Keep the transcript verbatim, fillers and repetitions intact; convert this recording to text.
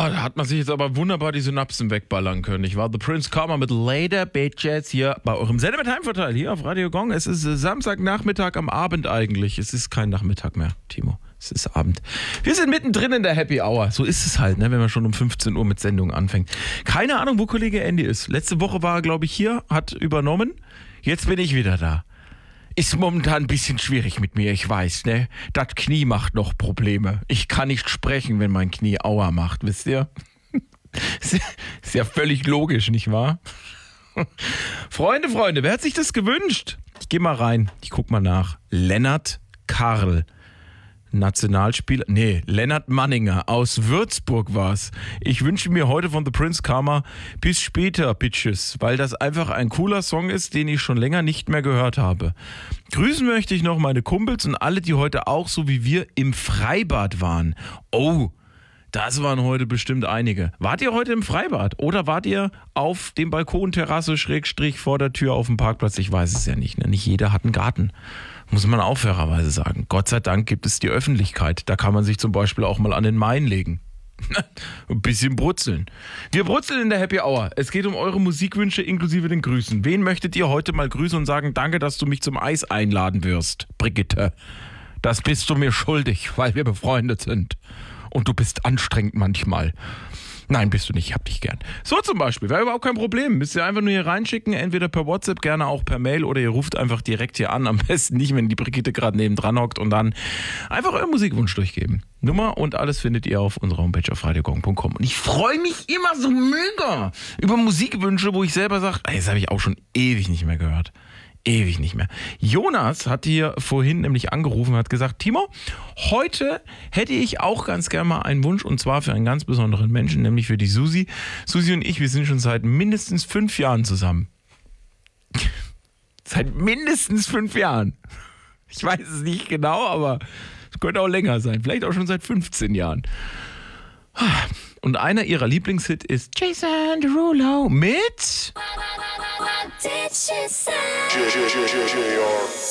da hat man sich jetzt aber wunderbar die Synapsen wegballern können. Ich war The Prince Karma mit Later Bitches hier bei eurem Sender mit Heimvorteil hier auf Radio Gong. Es ist Samstagnachmittag am Abend eigentlich. Es ist kein Nachmittag mehr, Timo. Es ist Abend. Wir sind mittendrin in der Happy Hour. So ist es halt, ne, wenn man schon um fünfzehn Uhr mit Sendung anfängt. Keine Ahnung, wo Kollege Andy ist. Letzte Woche war er, glaube ich, hier, hat übernommen. Jetzt bin ich wieder da. Ist momentan ein bisschen schwierig mit mir, ich weiß, ne? Das Knie macht noch Probleme. Ich kann nicht sprechen, wenn mein Knie Aua macht, wisst ihr? Ist ja völlig logisch, nicht wahr? Freunde, Freunde, wer hat sich das gewünscht? Ich geh mal rein, ich guck mal nach. Lennart Karl. Nationalspieler, nee, Lennart Manninger aus Würzburg war's. Ich wünsche mir heute von The Prince Karma bis später, Bitches, weil das einfach ein cooler Song ist, den ich schon länger nicht mehr gehört habe. Grüßen möchte ich noch meine Kumpels und alle, die heute auch so wie wir im Freibad waren. Oh, das waren heute bestimmt einige. Wart ihr heute im Freibad oder wart ihr auf dem Balkon, Terrasse, Schrägstrich vor der Tür auf dem Parkplatz? Ich weiß es ja nicht, ne? Nicht jeder hat einen Garten. Muss man auch fairerweise sagen. Gott sei Dank gibt es die Öffentlichkeit. Da kann man sich zum Beispiel auch mal an den Main legen. Ein bisschen brutzeln. Wir brutzeln in der Happy Hour. Es geht um eure Musikwünsche inklusive den Grüßen. Wen möchtet ihr heute mal grüßen und sagen, danke, dass du mich zum Eis einladen wirst, Brigitte? Das bist du mir schuldig, weil wir befreundet sind. Und du bist anstrengend manchmal. Nein, bist du nicht, ich hab dich gern. So zum Beispiel, wäre überhaupt kein Problem. Müsst ihr einfach nur hier reinschicken, entweder per WhatsApp, gerne auch per Mail oder ihr ruft einfach direkt hier an. Am besten nicht, wenn die Brigitte gerade nebendran hockt und dann einfach euren Musikwunsch durchgeben. Nummer und alles findet ihr auf unserer Homepage auf radio gong punkt com. Und ich freue mich immer so mega über Musikwünsche, wo ich selber sage, das habe ich auch schon ewig nicht mehr gehört. Ewig nicht mehr. Jonas hat hier vorhin nämlich angerufen und hat gesagt, Timo, heute hätte ich auch ganz gerne mal einen Wunsch und zwar für einen ganz besonderen Menschen, nämlich für die Susi. Susi und ich, wir sind schon seit mindestens fünf Jahren zusammen. Seit mindestens fünf Jahren. Ich weiß es nicht genau, aber es könnte auch länger sein. Vielleicht auch schon seit fünfzehn Jahren. Und einer ihrer Lieblingshits ist Jason Derulo mit...